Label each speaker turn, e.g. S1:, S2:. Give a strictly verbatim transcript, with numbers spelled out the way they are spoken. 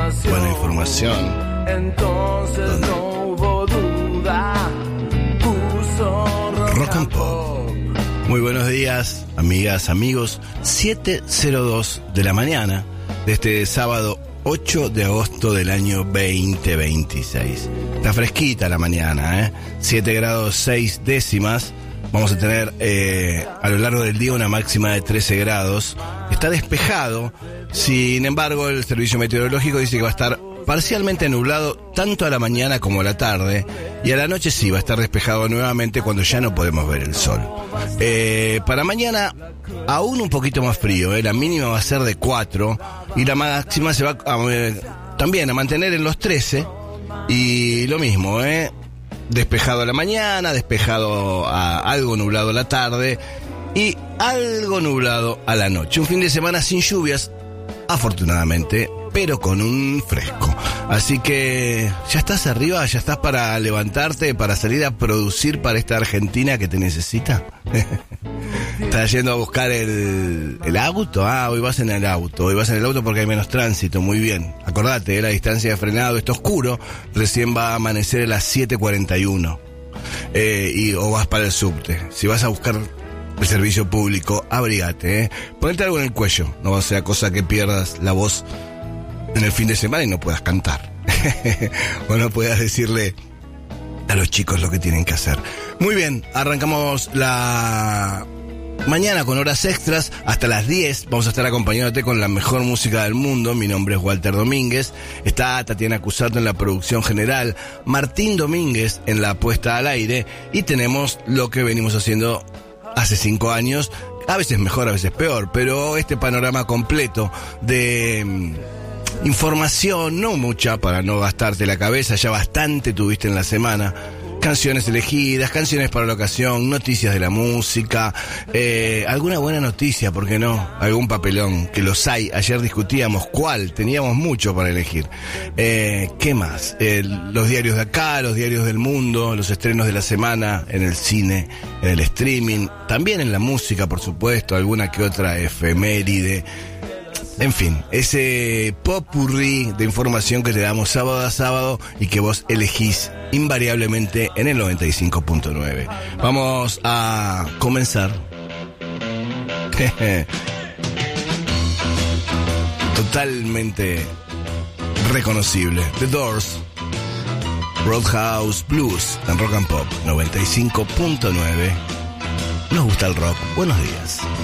S1: información.
S2: Buena información.
S1: Entonces
S2: ¿Dónde?
S1: no hubo duda. Puso rock,
S2: Rock and
S1: and
S2: Pop. Muy buenos días, amigas, amigos. siete cero dos de la mañana de este sábado ocho de agosto del año veinte veintiséis. Está fresquita la mañana, ¿eh? siete grados seis décimas. Vamos a tener eh, a lo largo del día una máxima de trece grados. Está despejado. Sin embargo, el servicio meteorológico dice que va a estar parcialmente nublado tanto a la mañana como a la tarde. Y a la noche sí va a estar despejado nuevamente cuando ya no podemos ver el sol. Eh, para mañana aún un poquito más frío, ¿eh? La mínima va a ser de cuatro y la máxima se va a, eh, también a mantener en los trece. Y lo mismo, ¿eh? Despejado a la mañana, despejado a algo nublado a la tarde y algo nublado a la noche. Un fin de semana sin lluvias, afortunadamente, pero con un fresco. Así que ya estás arriba, ya estás para levantarte, para salir a producir para esta Argentina que te necesita. ¿Estás yendo a buscar el, el auto? Ah, hoy vas en el auto. Hoy vas en el auto porque hay menos tránsito. Muy bien. Acordate, ¿eh? La distancia de frenado está oscuro. Recién va a amanecer a las siete cuarenta y uno. Eh, y, o vas para el subte. Si vas a buscar el servicio público, abrigate, ¿eh? Ponete algo en el cuello. No sea cosa que pierdas la voz en el fin de semana y no puedas cantar. O no puedas decirle a los chicos lo que tienen que hacer. Muy bien, arrancamos la mañana con horas extras hasta las diez. Vamos a estar acompañándote con la mejor música del mundo. Mi nombre es Walter Domínguez. Está Tatiana Cusato en la producción general, Martín Domínguez en la puesta al aire. Y tenemos lo que venimos haciendo hace cinco años. A veces mejor, a veces peor. Pero este panorama completo de información, no mucha para no gastarte la cabeza, ya bastante tuviste en la semana. Canciones elegidas, canciones para la ocasión, noticias de la música, eh, alguna buena noticia, ¿por qué no? Algún papelón, que los hay. Ayer discutíamos cuál, teníamos mucho para elegir. Eh, ¿Qué más? Eh, los diarios de acá, los diarios del mundo, los estrenos de la semana en el cine, en el streaming, también en la música, por supuesto, alguna que otra efeméride. En fin, ese popurrí de información que te damos sábado a sábado y que vos elegís invariablemente en el noventa y cinco punto nueve. Vamos a comenzar. Totalmente reconocible. The Doors, Roadhouse Blues en Rock and Pop noventa y cinco punto nueve. Nos gusta el rock. Buenos días.